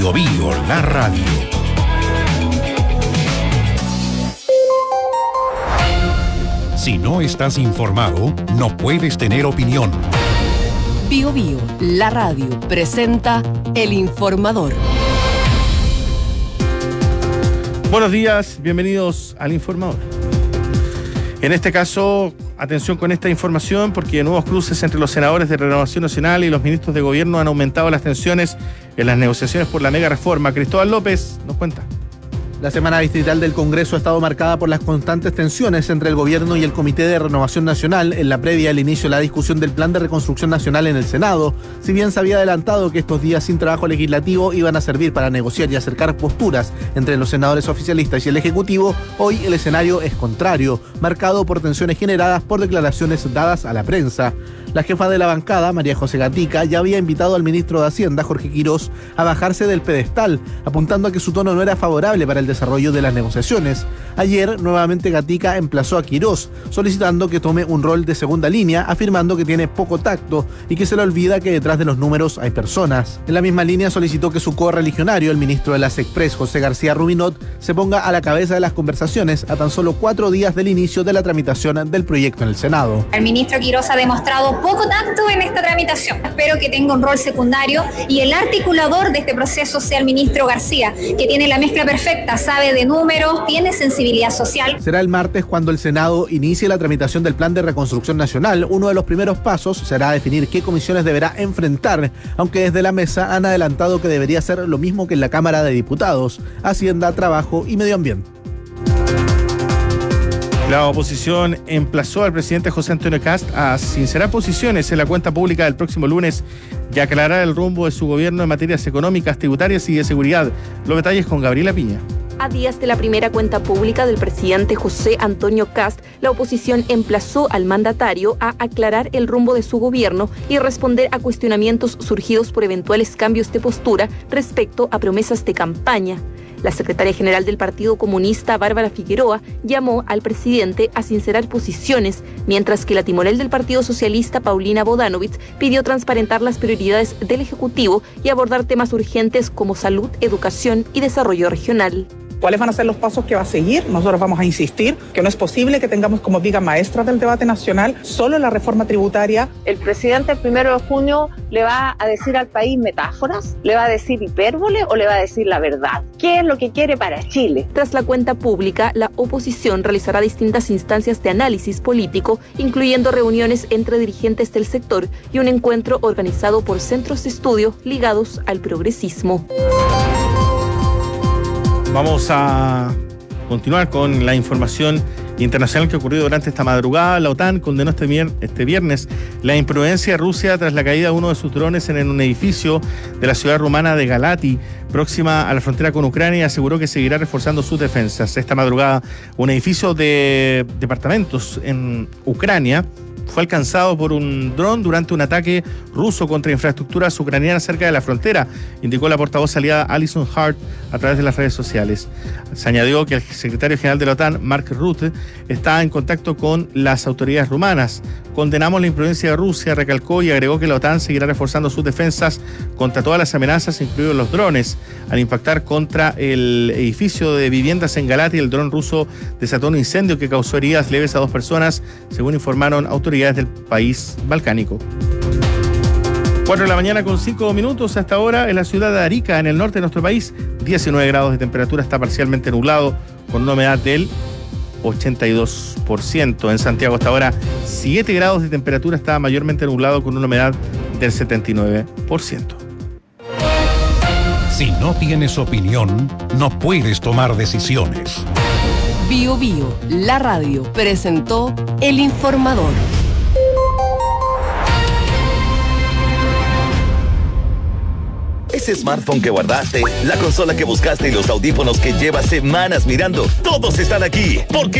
Bio Bio, la radio. Si no estás informado, no puedes tener opinión. Bio Bio, la radio, presenta El Informador. Buenos días, bienvenidos al Informador. En este caso, atención con esta información porque nuevos cruces entre los senadores de Renovación Nacional y los ministros de Gobierno han aumentado las tensiones en las negociaciones por la mega reforma. Cristóbal López nos cuenta. La semana distrital del Congreso ha estado marcada por las constantes tensiones entre el Gobierno y el Comité de Renovación Nacional en la previa al inicio de la discusión del Plan de Reconstrucción Nacional en el Senado. Si bien se había adelantado que estos días sin trabajo legislativo iban a servir para negociar y acercar posturas entre los senadores oficialistas y el Ejecutivo, hoy el escenario es contrario, marcado por tensiones generadas por declaraciones dadas a la prensa. La jefa de la bancada, María José Gatica, ya había invitado al ministro de Hacienda, Jorge Quirós, a bajarse del pedestal, apuntando a que su tono no era favorable para el desarrollo de las negociaciones. Ayer, nuevamente Gatica emplazó a Quirós, solicitando que tome un rol de segunda línea, afirmando que tiene poco tacto y que se le olvida que detrás de los números hay personas. En la misma línea solicitó que su correligionario, el ministro de las Express, José García Rubinot, se ponga a la cabeza de las conversaciones a tan solo 4 días del inicio de la tramitación del proyecto en el Senado. El ministro Quirós ha demostrado poco tacto en esta tramitación. Espero que tenga un rol secundario y el articulador de este proceso sea el ministro García, que tiene la mezcla perfecta, sabe de números, tiene sensibilidad social. Será el martes cuando el Senado inicie la tramitación del Plan de Reconstrucción Nacional. Uno de los primeros pasos será definir qué comisiones deberá enfrentar, aunque desde la mesa han adelantado que debería ser lo mismo que en la Cámara de Diputados: Hacienda, Trabajo y Medio Ambiente. La oposición emplazó al presidente José Antonio Kast a sincerar posiciones en la cuenta pública del próximo lunes y aclarar el rumbo de su gobierno en materias económicas, tributarias y de seguridad. Los detalles con Gabriela Piña. A días de la primera cuenta pública del presidente José Antonio Kast, la oposición emplazó al mandatario a aclarar el rumbo de su gobierno y responder a cuestionamientos surgidos por eventuales cambios de postura respecto a promesas de campaña. La secretaria general del Partido Comunista, Bárbara Figueroa, llamó al presidente a sincerar posiciones, mientras que la timonel del Partido Socialista, Paulina Bodanovich, pidió transparentar las prioridades del Ejecutivo y abordar temas urgentes como salud, educación y desarrollo regional. ¿Cuáles van a ser los pasos que va a seguir? Nosotros vamos a insistir que no es posible que tengamos como viga maestra del debate nacional solo la reforma tributaria. El presidente el 1 de junio le va a decir al país metáforas, le va a decir hipérbole o le va a decir la verdad. ¿Qué es lo que quiere para Chile? Tras la cuenta pública, la oposición realizará distintas instancias de análisis político, incluyendo reuniones entre dirigentes del sector y un encuentro organizado por centros de estudio ligados al progresismo. Vamos a continuar con la información internacional que ocurrió durante esta madrugada. La OTAN condenó este viernes la imprudencia de Rusia tras la caída de uno de sus drones en un edificio de la ciudad rumana de Galati, próxima a la frontera con Ucrania, y aseguró que seguirá reforzando sus defensas. Esta madrugada, un edificio de departamentos en Ucrania fue alcanzado por un dron durante un ataque ruso contra infraestructuras ucranianas cerca de la frontera, indicó la portavoz aliada Alison Hart a través de las redes sociales. Se añadió que el secretario general de la OTAN, Mark Rutte, está en contacto con las autoridades rumanas. Condenamos la imprudencia de Rusia, recalcó, y agregó que la OTAN seguirá reforzando sus defensas contra todas las amenazas, incluidos los drones. Al impactar contra el edificio de viviendas en Galati, el dron ruso desató un incendio que causó heridas leves a 2 personas, según informaron autoridades del país balcánico. 4 de la mañana con 5 minutos hasta ahora en la ciudad de Arica, en el norte de nuestro país. 19 grados de temperatura, está parcialmente nublado con una humedad del 82%. En Santiago hasta ahora 7 grados de temperatura, está mayormente nublado con una humedad del 79%. Si no tienes opinión, no puedes tomar decisiones. Bio Bio, la radio, presentó El Informador. Ese smartphone que guardaste, la consola que buscaste y los audífonos que llevas semanas mirando, todos están aquí, porque